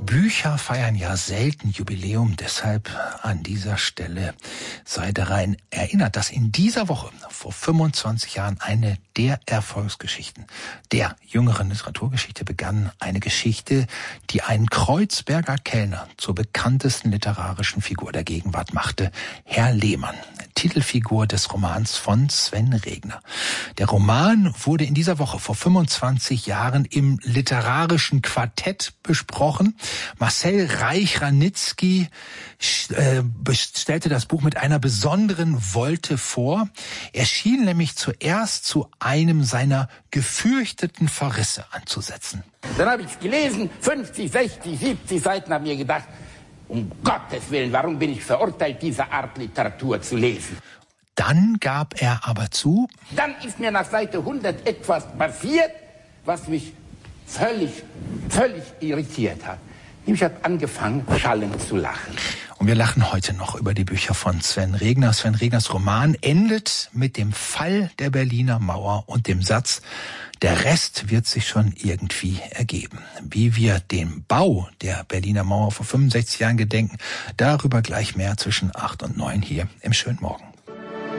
Bücher feiern ja selten Jubiläum, deshalb an dieser Stelle sei daran erinnert, dass in dieser Woche vor 25 Jahren eine der Erfolgsgeschichten der jüngeren Literaturgeschichte begann. Eine Geschichte, die einen Kreuzberger Kellner zur bekanntesten literarischen Figur der Gegenwart machte, Herr Lehmann, Titelfigur des Romans von Sven Regner. Der Roman wurde in dieser Woche vor 25 Jahren im literarischen Quartett besprochen. Marcel Reich-Ranitzky stellte das Buch mit einer besonderen Wolte vor. Er schien nämlich zuerst zu einem seiner gefürchteten Verrisse anzusetzen. Dann habe ich gelesen, 50, 60, 70 Seiten, habe mir gedacht, um Gottes Willen, warum bin ich verurteilt, diese Art Literatur zu lesen? Dann gab er aber zu. Dann ist mir nach Seite 100 etwas passiert, was mich völlig irritiert hat. Ich habe angefangen, schallend zu lachen. Und wir lachen heute noch über die Bücher von Sven Regner. Sven Regners Roman endet mit dem Fall der Berliner Mauer und dem Satz, der Rest wird sich schon irgendwie ergeben. Wie wir dem Bau der Berliner Mauer vor 65 Jahren gedenken, darüber gleich mehr zwischen 8 und 9 hier im Schönen Morgen.